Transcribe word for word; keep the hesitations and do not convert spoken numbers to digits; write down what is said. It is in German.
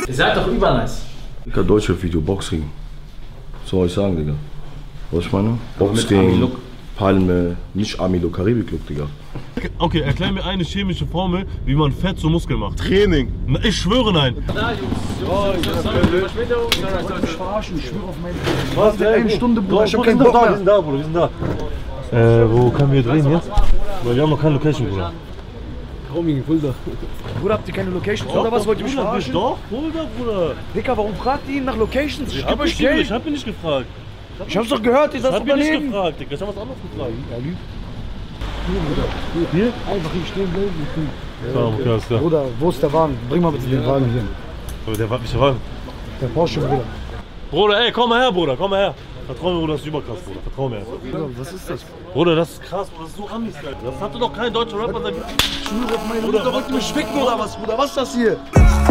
Ihr seid doch übernice. Digga, Deutschrap-Video, Boxring. Was soll ich sagen, Digga? Was ich meine? Boxring, Palme, nicht Army-Look, Karibik-Look, Digga. Okay, erklär mir eine chemische Formel, wie man Fett zu Muskeln macht. Training. Na, ich schwöre nein. Da, Jungs. Jungs, Verspätung. Ich wollte mich verarschen, ich schwöre auf meine... Was? Eine Stunde, Bruder, ich hab Wir keinen sind Bock da, wir mehr. sind da, Bruder, wir sind da. Äh, wo können wir drehen jetzt? Weil wir haben noch keine Location, Bruder. Roaming, Fulda. Bruder, habt ihr keine Locations oder was? Wollt ihr mich Bruder, verarschen? Doch, Bruder, Bruder. Digga, warum fragt ihr ihn nach Locations? Ich Ich geb hab, euch nicht, ich Geld. hab ihn nicht gefragt. Ich hab's doch gehört, ihr Ich seid hab ihn nicht daneben. gefragt, Digga. Ich hab was anderes gefragt. Ja, lügt. Hier? Einfach hier stehen bleiben. Ja, okay, alles klar. Bruder, wo ist der Wagen? Bring mal bitte den Wagen hier. Aber der war nicht Wagen. Der Porsche, Bruder. Bruder, ey, komm mal her, Bruder, komm mal her. Vertrau mir, Bruder, das ist überkrass, Bruder. Vertrau mir. Bruder, was ist das? Bruder, das ist krass, Bruder, das ist so Amis, Alter. Das hatte doch kein deutscher Rapper seit... Ich schwöre auf meine Mutter, wollt ihr mich ficken oder was, Bruder? Was ist das hier?